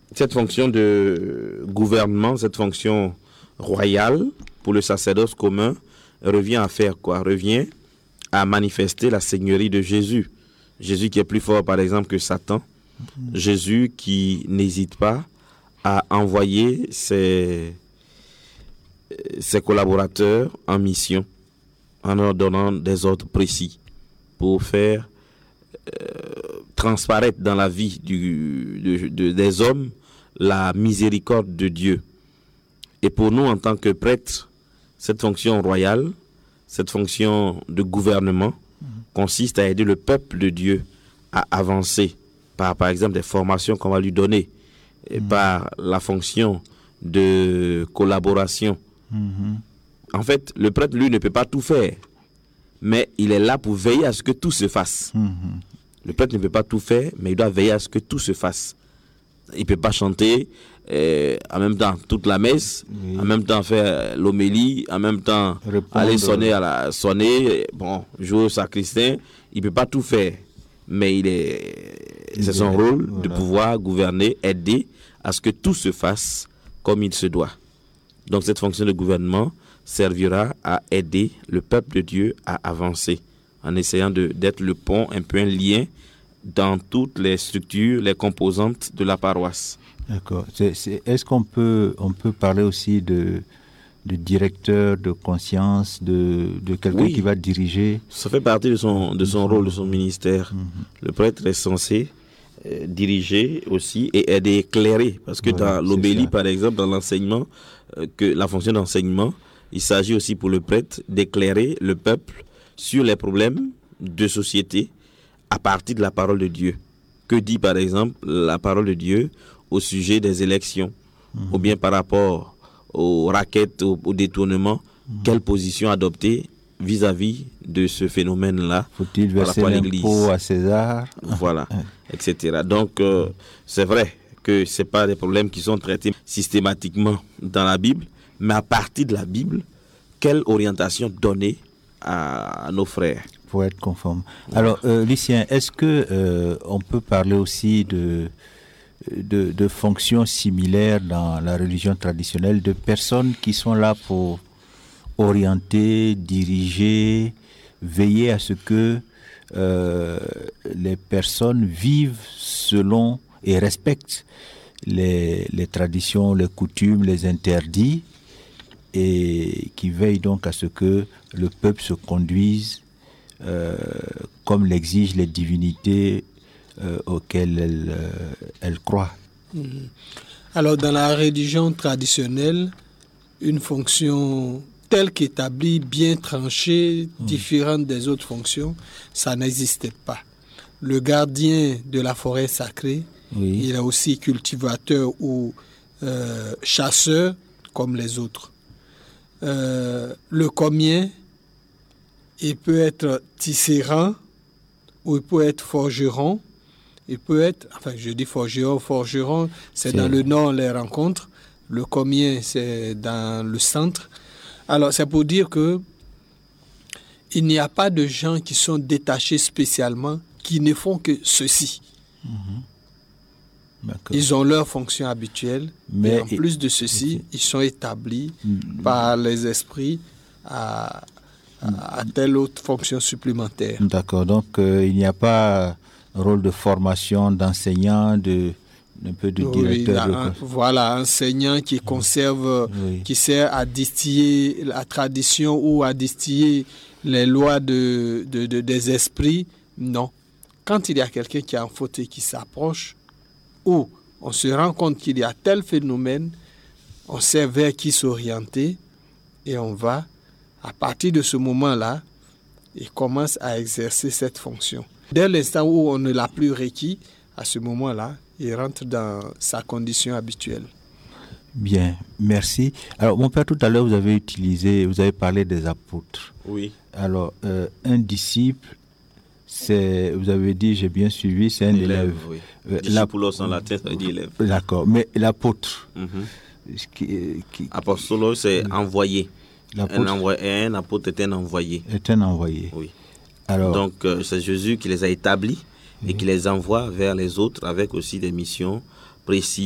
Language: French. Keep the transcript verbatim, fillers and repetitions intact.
cette fonction de gouvernement, cette fonction royale pour le sacerdoce commun revient à faire quoi? Revient à manifester la seigneurie de Jésus. Jésus qui est plus fort par exemple que Satan. Mmh. Jésus qui n'hésite pas à envoyer ses, ses collaborateurs en mission en leur donnant des ordres précis pour faire euh, transparaître dans la vie du, de, de, des hommes la miséricorde de Dieu. Et pour nous, en tant que prêtres, cette fonction royale, cette fonction de gouvernement, mmh. consiste à aider le peuple de Dieu à avancer par, par exemple, des formations qu'on va lui donner, et mmh. par la fonction de collaboration. Mmh. En fait, le prêtre, lui, ne peut pas tout faire, mais il est là pour veiller à ce que tout se fasse. Mmh. Le prêtre ne peut pas tout faire, mais il doit veiller à ce que tout se fasse. Il ne peut pas chanter euh, en même temps toute la messe, oui. en même temps faire l'homélie, en même temps Répondre. aller sonner, à la, sonner, bon, jouer au sacristain. Il ne peut pas tout faire, mais il est, c'est son rôle voilà. de pouvoir gouverner, aider à ce que tout se fasse comme il se doit. Donc cette fonction de gouvernement servira à aider le peuple de Dieu à avancer, en essayant de, d'être le pont, un peu un lien dans toutes les structures, les composantes de la paroisse. D'accord. C'est, c'est, est-ce qu'on peut, on peut parler aussi de, de directeur de conscience, de, de quelqu'un oui. qui va diriger? Ça fait partie de son, de son rôle, de son ministère. Mm-hmm. Le prêtre est censé euh, diriger aussi et aider, éclairer. Parce que voilà, dans l'homélie, par exemple, dans l'enseignement, euh, que la fonction d'enseignement, il s'agit aussi pour le prêtre d'éclairer le peuple sur les problèmes de société à partir de la parole de Dieu. Que dit par exemple la parole de Dieu au sujet des élections, mmh. ou bien par rapport aux raquettes, au, au détournement, mmh. quelle position adopter vis-à-vis de ce phénomène-là? Faut-il verser l'impôt à César? Voilà, et cetera. Donc, euh, c'est vrai que ce n'est pas des problèmes qui sont traités systématiquement dans la Bible, mais à partir de la Bible, quelle orientation donner à, à nos frères? Pour être conforme. Alors, euh, Lucien, est-ce que euh, on peut parler aussi de, de, de fonctions similaires dans la religion traditionnelle, de personnes qui sont là pour orienter, diriger, veiller à ce que euh, les personnes vivent selon et respectent les, les traditions, les coutumes, les interdits, et qui veillent donc à ce que le peuple se conduise Euh, comme l'exigent les divinités euh, auxquelles elles, euh, elles croient. Mmh. Alors, dans la religion traditionnelle, une fonction telle qu'établie, bien tranchée, mmh. différente des autres fonctions, ça n'existait pas. Le gardien de la forêt sacrée, oui. il est aussi cultivateur ou euh, chasseur comme les autres. Euh, le commien, il peut être tisserand, ou il peut être forgeron, il peut être, enfin je dis forgeron, forgeron, c'est, c'est dans le nord les rencontres, le commien c'est dans le centre. Alors c'est pour dire que il n'y a pas de gens qui sont détachés spécialement, qui ne font que ceci. Mm-hmm. Ils ont leur fonction habituelle, mais et en plus de ceci, et... ils sont établis mm-hmm. par les esprits à... à telle autre fonction supplémentaire. D'accord, donc euh, il n'y a pas un rôle de formation d'enseignant, de, un peu de directeur. Oui, de... un, voilà, enseignant qui conserve, oui. qui sert à distiller la tradition ou à distiller les lois de, de, de, des esprits. Non. Quand il y a quelqu'un qui a un fauteuil qui s'approche, ou on se rend compte qu'il y a tel phénomène, on sait vers qui s'orienter et on va. À partir de ce moment-là, il commence à exercer cette fonction. Dès l'instant où on ne l'a plus requis, à ce moment-là, il rentre dans sa condition habituelle. Bien, merci. Alors, mon père, tout à l'heure, vous avez utilisé, vous avez parlé des apôtres. Oui. Alors, euh, un disciple, c'est, vous avez dit, j'ai bien suivi, c'est un élève. élève. Oui. Euh, Discípulos en latin, ça veut dire élève. D'accord, mais l'apôtre. Mm-hmm. Qui, qui, Apostolos, c'est oui. envoyé. Un, envoyé. un apôtre est un envoyé. Est un envoyé. Oui. Alors, donc, euh, c'est Jésus qui les a établis oui. et qui les envoie vers les autres avec aussi des missions précises.